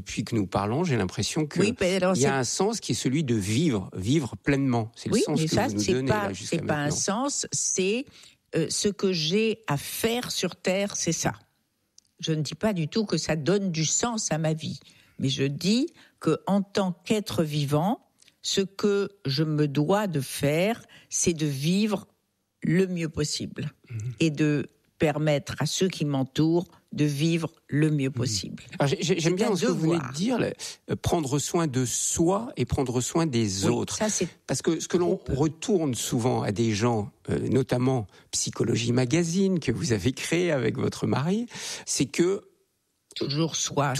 Depuis que nous parlons, j'ai l'impression qu'il y a un sens qui est celui de vivre pleinement. C'est le sens que vous nous donnez là jusqu'à maintenant. C'est pas un sens, c'est ce que j'ai à faire sur Terre, c'est ça. Je ne dis pas du tout que ça donne du sens à ma vie, mais je dis que en tant qu'être vivant, ce que je me dois de faire, c'est de vivre le mieux possible et de permettre à ceux qui m'entourent de vivre le mieux possible. Alors, j'aime bien ce que vous venez de dire, prendre soin de soi et prendre soin des autres. Ça, c'est parce que ce que l'on retourne souvent à des gens, notamment Psychologie Magazine, que vous avez créé avec votre mari, c'est que Toujours soi.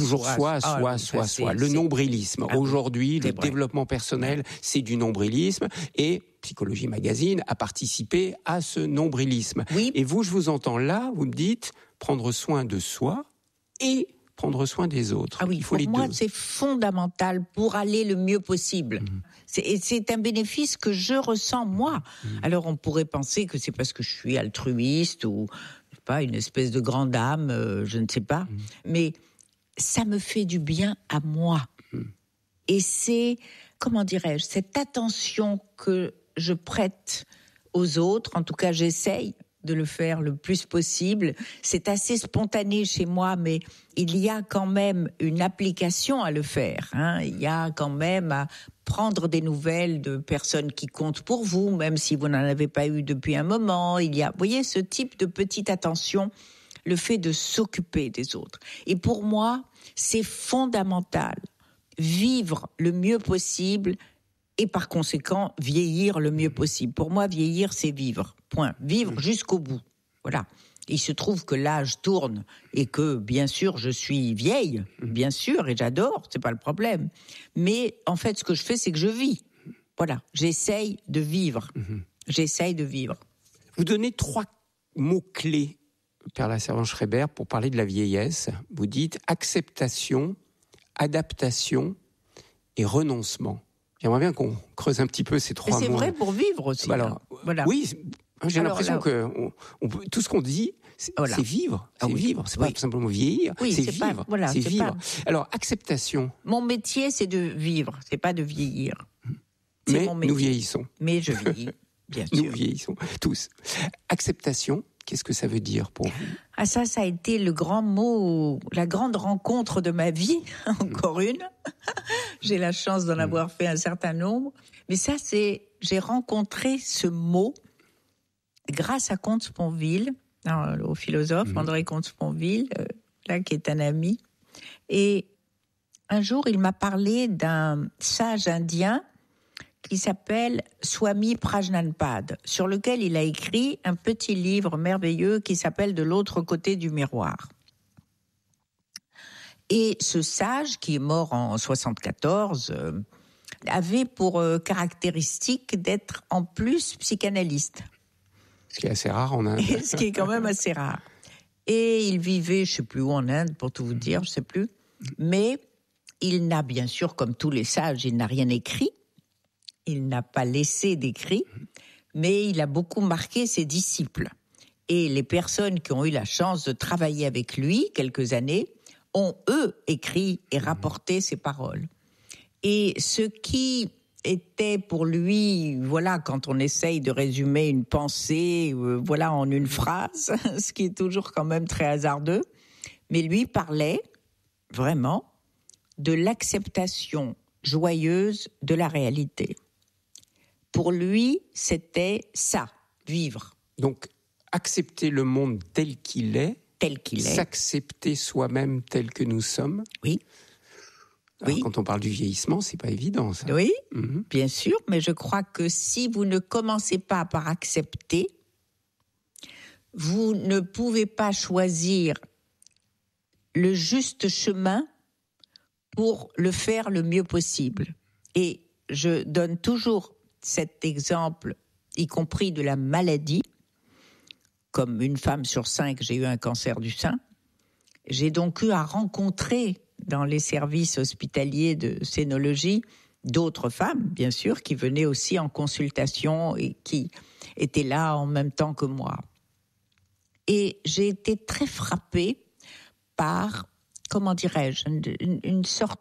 Le nombrilisme. Aujourd'hui, le développement personnel, c'est du nombrilisme. Et Psychologie Magazine a participé à ce nombrilisme. Oui. Et vous, je vous entends là, vous me dites prendre soin de soi et prendre soin des autres. Ah oui, il faut pour moi, deux. c'est fondamental pour aller le mieux possible. C'est un bénéfice que je ressens, moi. Alors, on pourrait penser que c'est parce que je suis altruiste ou pas une espèce de grande âme, je ne sais pas. Mais ça me fait du bien à moi. Et c'est, comment dirais-je, cette attention que je prête aux autres, en tout cas j'essaye de le faire le plus possible. C'est assez spontané chez moi, mais il y a quand même une application à le faire. Il y a quand même à prendre des nouvelles de personnes qui comptent pour vous, même si vous n'en avez pas eu depuis un moment. Il y a, vous voyez, ce type de petite attention, le fait de s'occuper des autres. Et pour moi, c'est fondamental. Vivre le mieux possible et par conséquent vieillir le mieux possible. Pour moi, vieillir, c'est vivre. Point. Vivre jusqu'au bout. Voilà. Il se trouve que l'âge tourne et que, bien sûr, je suis vieille, bien sûr, et j'adore, c'est pas le problème. Mais en fait, ce que je fais, c'est que je vis. Voilà. J'essaye de vivre. J'essaye de vivre. Vous donnez 3 mots-clés, Perla Servan-Schreiber, pour parler de la vieillesse. Vous dites acceptation, adaptation et renoncement. J'aimerais bien qu'on creuse un petit peu ces 3 mots. Mais c'est vrai pour vivre aussi. Alors, voilà. Oui, j'ai l'impression que tout ce qu'on dit, c'est vivre. C'est vivre. C'est pas tout simplement vieillir. Oui, c'est vivre. C'est vivre. Alors, acceptation. Mon métier, c'est de vivre. C'est pas de vieillir. Mais nous vieillissons. Mais je vieillis, bien sûr. Nous vieillissons tous. Acceptation. Qu'est-ce que ça veut dire pour vous ? Ah, ça a été le grand mot, la grande rencontre de ma vie, encore une. J'ai la chance d'en avoir fait un certain nombre. Mais ça, j'ai rencontré ce mot grâce à Comte-Sponville, au philosophe André Comte-Sponville, là, qui est un ami. Et un jour, il m'a parlé d'un sage indien qui s'appelle Swami Prajnanpad, sur lequel il a écrit un petit livre merveilleux qui s'appelle « De l'autre côté du miroir ». Et ce sage, qui est mort en 74, avait pour caractéristique d'être en plus psychanalyste. Ce qui est assez rare en Inde. Ce qui est quand même assez rare. Et il vivait, je ne sais plus où en Inde, pour tout vous dire, je ne sais plus. Mais il n'a bien sûr, comme tous les sages, il n'a rien écrit. Il n'a pas laissé d'écrit, mais il a beaucoup marqué ses disciples. Et les personnes qui ont eu la chance de travailler avec lui quelques années ont, eux, écrit et rapporté ses paroles. Et ce qui était pour lui, voilà, quand on essaye de résumer une pensée, voilà, en une phrase, ce qui est toujours quand même très hasardeux, mais lui parlait vraiment de l'acceptation joyeuse de la réalité. Pour lui, c'était ça, vivre. Donc, accepter le monde tel qu'il est, s'accepter soi-même tel que nous sommes. Oui. Alors, quand on parle du vieillissement, c'est pas évident, ça. Oui, bien sûr, mais je crois que si vous ne commencez pas par accepter, vous ne pouvez pas choisir le juste chemin pour le faire le mieux possible. Et je donne toujours cet exemple, y compris de la maladie. Comme une femme sur 5, j'ai eu un cancer du sein. J'ai donc eu à rencontrer dans les services hospitaliers de scénologie d'autres femmes, bien sûr, qui venaient aussi en consultation et qui étaient là en même temps que moi. Et j'ai été très frappée par comment dirais-je, une sorte